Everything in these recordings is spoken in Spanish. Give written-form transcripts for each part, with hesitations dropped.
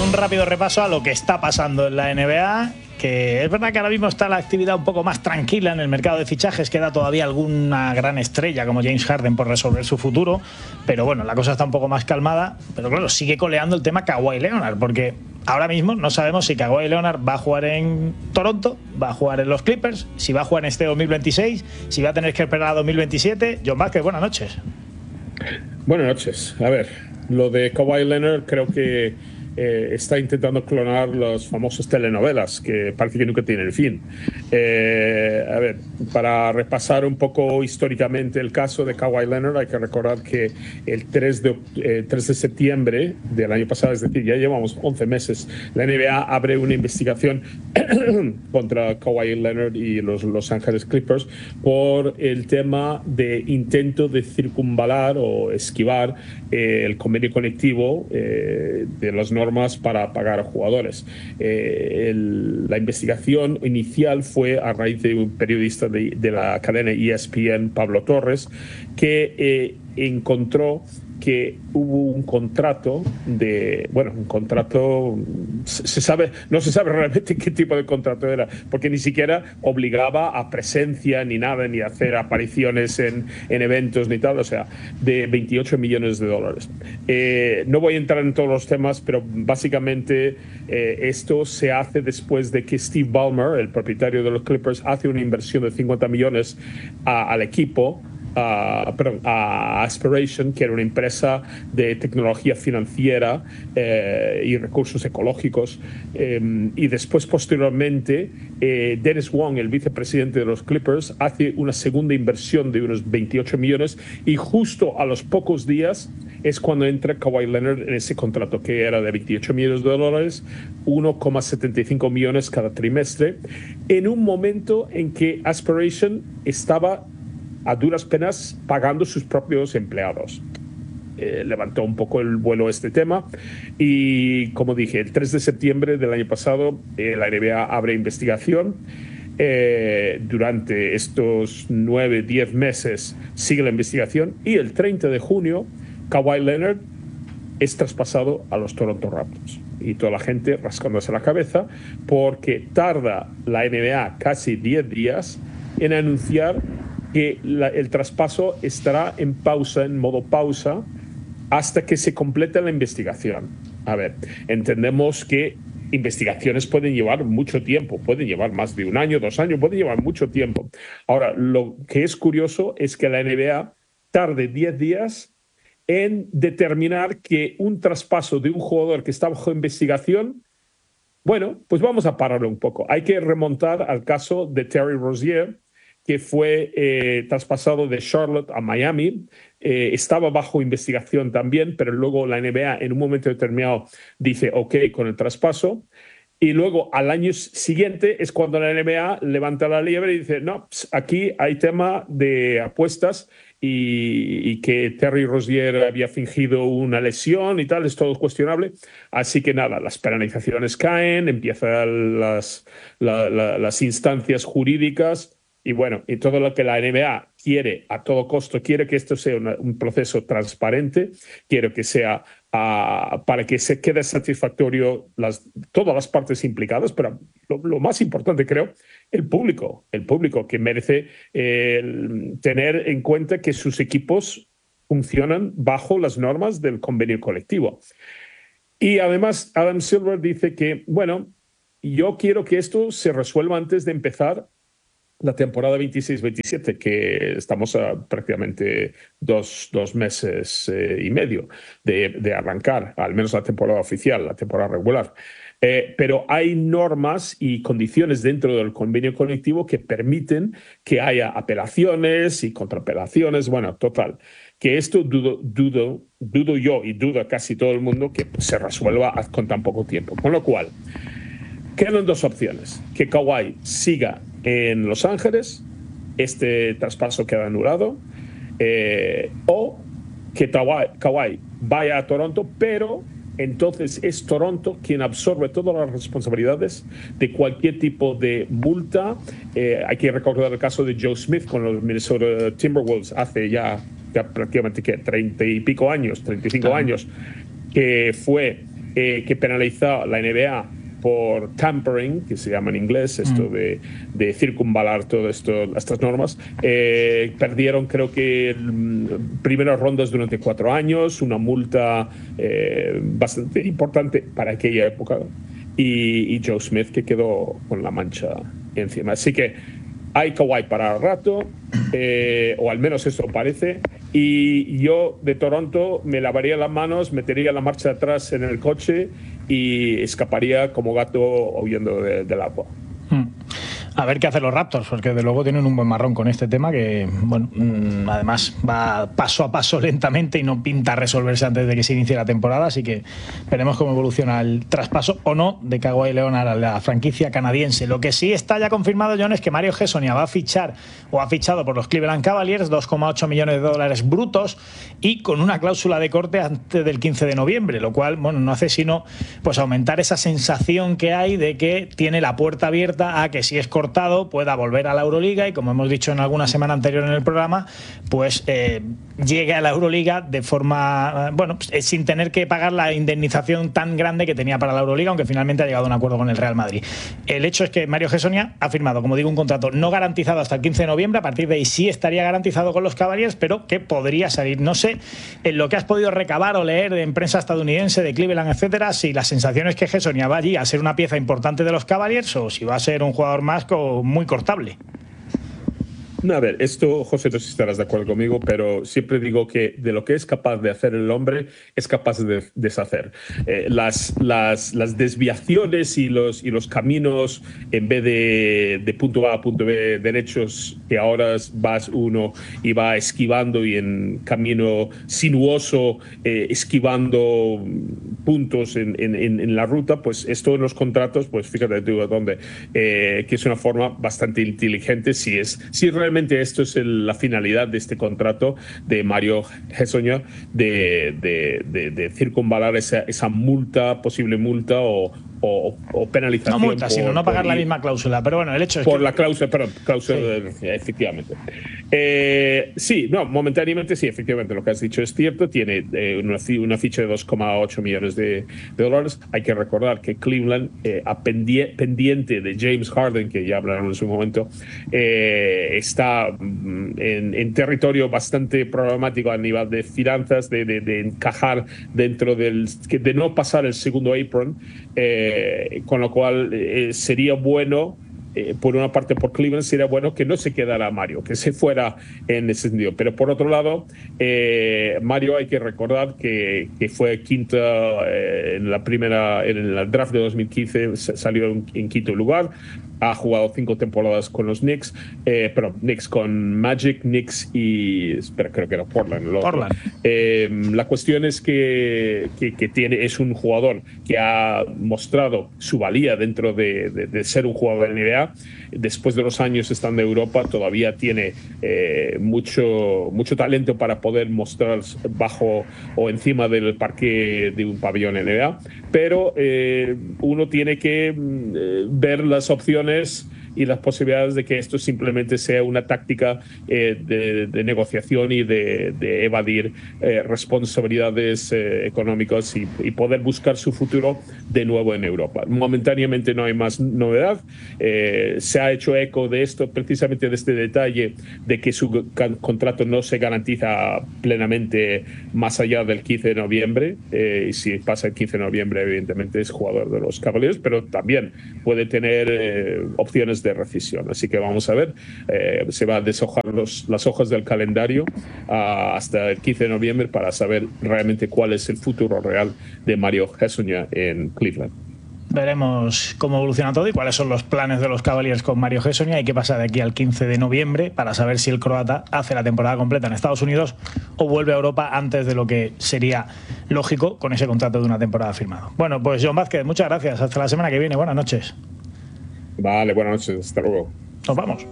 Un rápido repaso a lo que está pasando en la NBA, que es verdad que ahora mismo está la actividad un poco más tranquila en el mercado de fichajes, queda todavía alguna gran estrella como James Harden por resolver su futuro, pero bueno, la cosa está un poco más calmada, pero claro, sigue coleando el tema Kawhi Leonard, porque ahora mismo no sabemos si Kawhi Leonard va a jugar en Toronto, va a jugar en los Clippers, si va a jugar en este 2026, si va a tener que esperar a 2027. John Vázquez, buenas noches. Buenas noches. A ver, lo de Kawhi Leonard creo que está intentando clonar las famosas telenovelas que parece que nunca tienen fin. A ver, para repasar un poco históricamente el caso de Kawhi Leonard, hay que recordar que el 3 de septiembre del año pasado, es decir, ya llevamos 11 meses, la NBA abre una investigación contra Kawhi Leonard y los Los Ángeles Clippers por el tema de intento de circunvalar o esquivar el convenio colectivo de las normas para pagar a jugadores. La investigación inicial fue a raíz de un periodista de la cadena ESPN, Pablo Torres, que encontró que hubo un contrato no se sabe realmente qué tipo de contrato era, porque ni siquiera obligaba a presencia ni nada, ni a hacer apariciones en eventos ni tal, o sea, de $28 millones. No voy a entrar en todos los temas, pero básicamente esto se hace después de que Steve Ballmer, el propietario de los Clippers, hace una inversión de 50 millones al equipo, a Aspiration, que era una empresa de tecnología financiera y recursos ecológicos, y después posteriormente Dennis Wong, el vicepresidente de los Clippers, hace una segunda inversión de unos 28 millones y justo a los pocos días es cuando entra Kawhi Leonard en ese contrato que era de $28 millones, 1,75 millones cada trimestre, en un momento en que Aspiration estaba a duras penas pagando sus propios empleados. Levantó un poco el vuelo este tema y, como dije, el 3 de septiembre del año pasado la NBA abre investigación. Durante estos 9-10 meses sigue la investigación y el 30 de junio Kawhi Leonard es traspasado a los Toronto Raptors. Y toda la gente rascándose la cabeza porque tarda la NBA casi 10 días en anunciar que el traspaso estará en pausa, en modo pausa, hasta que se complete la investigación. A ver, entendemos que investigaciones pueden llevar mucho tiempo, pueden llevar más de 1 año, 2 años, pueden llevar mucho tiempo. Ahora, lo que es curioso es que la NBA tarde 10 días en determinar que un traspaso de un jugador que está bajo investigación, bueno, pues vamos a pararlo un poco. Hay que remontar al caso de Terry Rozier, que fue traspasado de Charlotte a Miami. Estaba bajo investigación también, pero luego la NBA en un momento determinado dice ok con el traspaso. Y luego al año siguiente es cuando la NBA levanta la liebre y dice, no, aquí hay tema de apuestas y que Terry Rozier había fingido una lesión y tal, es todo cuestionable. Así que nada, las penalizaciones caen, empiezan las instancias jurídicas. Y bueno, y todo lo que la NBA quiere a todo costo, quiere que esto sea un proceso transparente, quiere que sea para que se quede satisfactorio todas las partes implicadas, pero lo más importante creo, el público que merece tener en cuenta que sus equipos funcionan bajo las normas del convenio colectivo. Y además Adam Silver dice que, bueno, yo quiero que esto se resuelva antes de empezar la temporada 26-27, que estamos a prácticamente dos meses y medio de arrancar, al menos la temporada oficial, la temporada regular. Pero hay normas y condiciones dentro del convenio colectivo que permiten que haya apelaciones y contraapelaciones. Bueno, total, que esto dudo yo y duda casi todo el mundo que se resuelva con tan poco tiempo. Con lo cual, quedan 2 opciones: que Kawhi siga en Los Ángeles, este traspaso queda anulado, o que Kawhi vaya a Toronto, pero entonces es Toronto quien absorbe todas las responsabilidades de cualquier tipo de multa. Hay que recordar el caso de Joe Smith con los Minnesota Timberwolves hace ya prácticamente 30 y pico años, 35 años, que fue que penaliza la NBA por tampering, que se llama en inglés, esto de circunvalar todas estas normas. Perdieron, creo que, primeras rondas durante 4 años, una multa bastante importante para aquella época, y Joe Smith, que quedó con la mancha encima. Así que hay Kawhi para el rato, o al menos eso parece, y yo de Toronto me lavaría las manos, metería la marcha atrás en el coche y escaparía como gato huyendo del agua. A ver qué hacen los Raptors, porque de luego tienen un buen marrón con este tema que, bueno, además va paso a paso lentamente y no pinta resolverse antes de que se inicie la temporada, así que veremos cómo evoluciona el traspaso o no de Kawhi Leonard a la franquicia canadiense. Lo que sí está ya confirmado, John, es que Mario Hezonja va a fichar, o ha fichado por los Cleveland Cavaliers, $2,8 millones brutos y con una cláusula de corte antes del 15 de noviembre, lo cual, bueno, no hace sino pues aumentar esa sensación que hay de que tiene la puerta abierta a que si es cortado pueda volver a la Euroliga y, como hemos dicho en alguna semana anterior en el programa, pues llegue a la Euroliga de forma, bueno, sin tener que pagar la indemnización tan grande que tenía para la Euroliga, aunque finalmente ha llegado a un acuerdo con el Real Madrid. El hecho es que Mario Hezonja ha firmado, como digo, un contrato no garantizado hasta el 15 de noviembre, a partir de ahí sí estaría garantizado con los Cavaliers, pero que podría salir. No sé, en lo que has podido recabar o leer de prensa estadounidense, de Cleveland, etcétera, si la sensación es que Hezonja va allí a ser una pieza importante de los Cavaliers o si va a ser un jugador más muy cortable. A ver, esto, José, no sé si estarás de acuerdo conmigo, pero siempre digo que de lo que es capaz de hacer el hombre, es capaz de deshacer. Las desviaciones y los caminos, en vez de punto A a punto B derechos, que ahora vas uno y va esquivando y en camino sinuoso, esquivando puntos en la ruta, pues esto en los contratos, pues fíjate tú dónde, que es una forma bastante inteligente si realmente esto es la finalidad de este contrato de Mario Hezonja, de circunvalar esa multa, posible multa o penalización. No multa, sino no pagar la misma cláusula. Pero bueno, el hecho es por que... la cláusula, sí. Efectivamente. Sí, no, momentáneamente sí, efectivamente, lo que has dicho es cierto. Tiene una ficha de $2,8 millones de dólares. Hay que recordar que Cleveland, pendiente de James Harden, que ya hablaron en su momento, está en territorio bastante problemático a nivel de finanzas, de encajar dentro de no pasar el segundo apron, con lo cual sería bueno, por una parte por Cleveland, sería bueno que no se quedara Mario, que se fuera en ese sentido. Pero por otro lado, Mario, hay que recordar que fue quinta en el draft de 2015, salió en quinto lugar. Ha jugado 5 temporadas con los Knicks, Knicks con Magic, Knicks y creo que era Portland. La cuestión es que es un jugador que ha mostrado su valía dentro de ser un jugador de NBA. Después de los años estando en Europa, todavía tiene mucho talento para poder mostrar bajo o encima del parqué de un pabellón NBA, pero uno tiene que ver las opciones y las posibilidades de que esto simplemente sea una táctica de negociación y de evadir responsabilidades económicas y poder buscar su futuro de nuevo en Europa. Momentáneamente no hay más novedad. Se ha hecho eco de esto, precisamente de este detalle de que su contrato no se garantiza plenamente más allá del 15 de noviembre. Y si pasa el 15 de noviembre, evidentemente es jugador de los Cavaliers, pero también puede tener opciones de rescisión. Así que vamos a ver, se va a deshojar las hojas del calendario hasta el 15 de noviembre para saber realmente cuál es el futuro real de Mario Hezonja en Cleveland. Veremos cómo evoluciona todo y cuáles son los planes de los Cavaliers con Mario Hezonja y qué pasa de aquí al 15 de noviembre para saber si el croata hace la temporada completa en Estados Unidos o vuelve a Europa antes de lo que sería lógico con ese contrato de una temporada firmado. Bueno, pues John Vázquez, muchas gracias. Hasta la semana que viene. Buenas noches. Vale, buenas noches. Hasta luego. Nos vamos.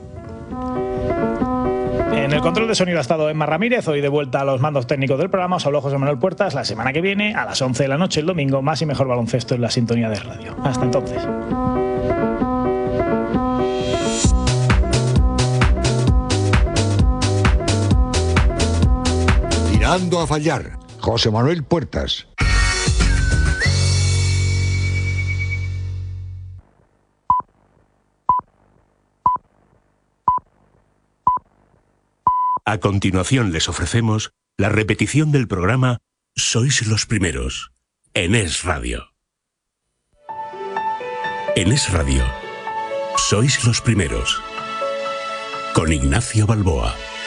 En el control de sonido ha estado Emma Ramírez. Hoy de vuelta a los mandos técnicos del programa. Os habló José Manuel Puertas. La semana que viene, a las 11 de la noche, el domingo, más y mejor baloncesto en la sintonía de radio. Hasta entonces. Tirando a fallar. José Manuel Puertas. A continuación les ofrecemos la repetición del programa Sois los Primeros, en Es Radio. En Es Radio, Sois los Primeros, con Ignacio Balboa.